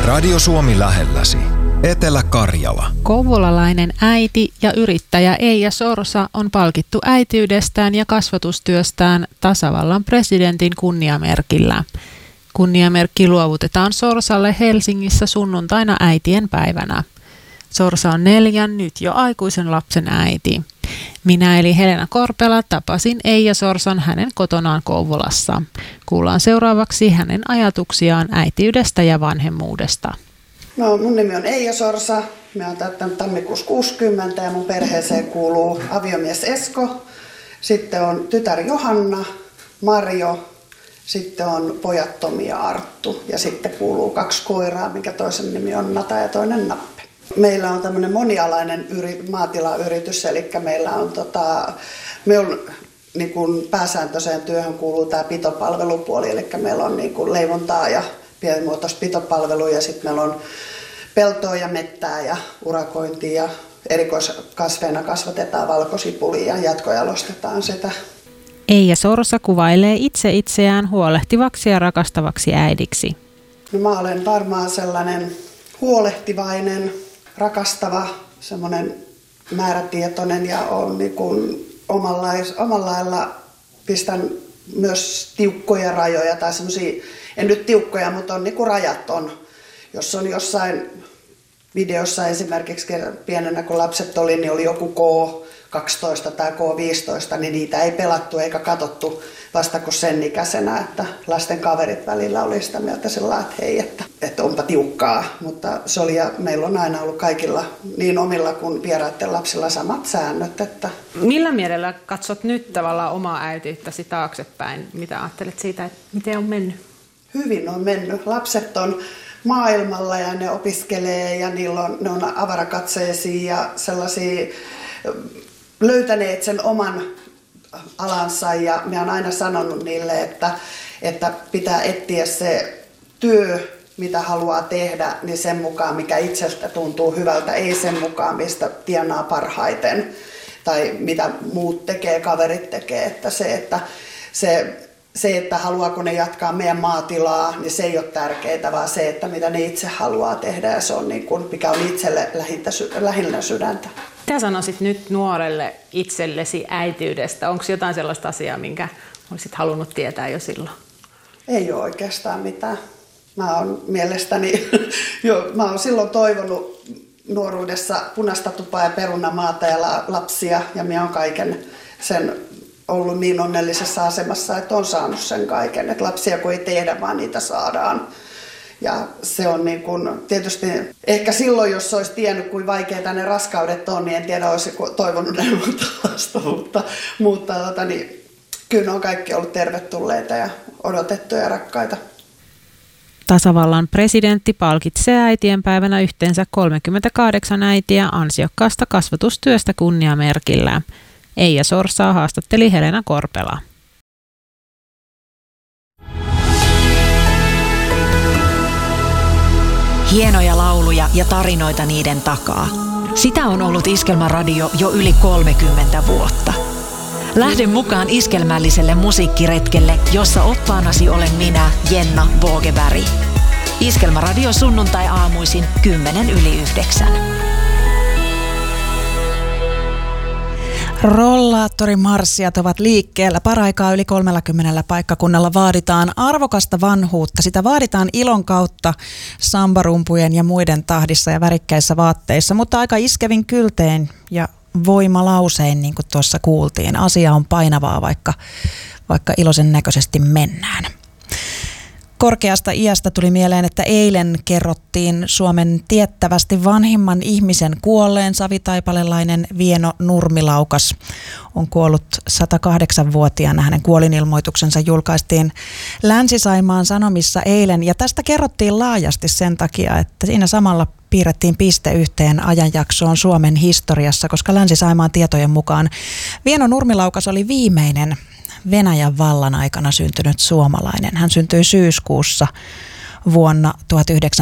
Radio Suomi lähelläsi. Etelä-Karjala. Kouvolalainen äiti ja yrittäjä Eija Sorsa on palkittu äitiydestään ja kasvatustyöstään tasavallan presidentin kunniamerkillä. Kunniamerkki luovutetaan Sorsalle Helsingissä sunnuntaina äitien päivänä. Sorsa on 4 nyt jo aikuisen lapsen äiti. Minä eli Helena Korpela tapasin Eija Sorsan hänen kotonaan Kouvolassa. Kuullaan seuraavaksi hänen ajatuksiaan äitiydestä ja vanhemmuudesta. No, mun nimi on Eija Sorsa. Mä oon täyttänyt tammikuussa 60 ja mun perheeseen kuuluu aviomies Esko. Sitten on tytär Johanna, Marjo, sitten on pojat Tomi ja Arttu. Ja sitten kuuluu 2 koiraa, minkä toisen nimi on Nata ja toinen Nappe. Meillä on tämmöinen monialainen maatilayritys, eli meillä on niin kuin pääsääntöiseen työhön kuuluu tämä pitopalvelupuoli, eli meillä on niin kuin leivontaa ja pienimuotoista pitopalvelua ja sitten meillä on peltoa ja mettää ja urakointia ja erikoiskasveina kasvatetaan valkosipulia ja jatkojalostetaan sitä. Eija Sorsa kuvailee itse itseään huolehtivaksi ja rakastavaksi äidiksi. No, mä olen varmaan sellainen huolehtivainen, rakastava, semmoinen määrätietoinen ja on niin kuin omalla lailla pistän myös tiukkoja rajoja tai semmoisia, en nyt tiukkoja, mutta on niin kuin rajat on. Jos on jossain videossa esimerkiksi pienenä kun lapset oli, niin oli joku K12 tai K15, niin niitä ei pelattu eikä katsottu vasta kuin sen ikäisenä, että lasten kaverit välillä oli sitä mieltä sillä että hei, että onpa tiukkaa. Mutta se oli ja meillä on aina ollut kaikilla niin omilla kuin vieraiden lapsilla samat säännöt. Että millä mielellä katsot nyt tavallaan omaa äitiyttäsi taaksepäin? Mitä ajattelet siitä, että miten on mennyt? Hyvin on mennyt. Lapset on maailmalla ja ne opiskelee ja ne on avarakatseisia ja sellaisia löytäneet sen oman alansa ja minä olen aina sanonut niille, että pitää etsiä se työ, mitä haluaa tehdä, niin sen mukaan, mikä itsestä tuntuu hyvältä, ei sen mukaan, mistä tienaa parhaiten tai mitä muut tekee, kaverit tekee. Että se, että haluaako ne jatkaa meidän maatilaa, niin se ei ole tärkeää, vaan se, että mitä ne itse haluaa tehdä ja se on niin kuin, mikä on itselle lähinnä sydäntä. Mitä sanoisit nyt nuorelle itsellesi äitiydestä? Onko jotain sellaista asiaa, minkä olisit halunnut tietää jo silloin? Ei ole oikeastaan mitään. Mä oon mielestäni, mä oon silloin toivonut nuoruudessa punaista tupaa ja perunamaata ja lapsia ja mä oon kaiken sen ollut niin onnellisessa asemassa, että on saanut sen kaiken. Että lapsia kun ei tehdä, vaan niitä saadaan. Ja se on niin kuin, tietysti ehkä silloin, jos olisi tiennyt, kuinka vaikeita ne raskaudet on, niin en tiedä, olisi toivonut näin monta lasta, mutta niin, kyllä ne on kaikki ollut tervetulleita ja odotettuja ja rakkaita. Tasavallan presidentti palkitsee äitienpäivänä yhteensä 38 äitiä ansiokkaasta kasvatustyöstä kunniamerkillä. Eija Sorsaa haastatteli Helena Korpela. Hienoja lauluja ja tarinoita niiden takaa. Sitä on ollut Iskelmäradio jo yli 30 vuotta. Lähde mukaan iskelmälliselle musiikkiretkelle, jossa oppaanasi olen minä, Jenna Vågeberg. Iskelmäradio sunnuntai-aamuisin 8:10. Rollaattorimarssijat ovat liikkeellä. Paraikaa yli 30 paikkakunnalla vaaditaan arvokasta vanhuutta. Sitä vaaditaan ilon kautta sambarumpujen ja muiden tahdissa ja värikkäissä vaatteissa, mutta aika iskevin kylteen ja voimalausein, niin kuin tuossa kuultiin. Asia on painavaa, vaikka iloisen näköisesti mennään. Korkeasta iästä tuli mieleen, että eilen kerrottiin Suomen tiettävästi vanhimman ihmisen kuolleen. Savitaipalelainen Vieno Nurmilaukas on kuollut 108-vuotiaana. Hänen kuolinilmoituksensa julkaistiin Länsi-Saimaan Sanomissa eilen. Ja tästä kerrottiin laajasti sen takia, että siinä samalla piirrettiin piste yhteen ajanjaksoon Suomen historiassa, koska Länsi-Saimaan tietojen mukaan Vieno Nurmilaukas oli viimeinen Venäjän vallan aikana syntynyt suomalainen. Hän syntyi syyskuussa vuonna 1900.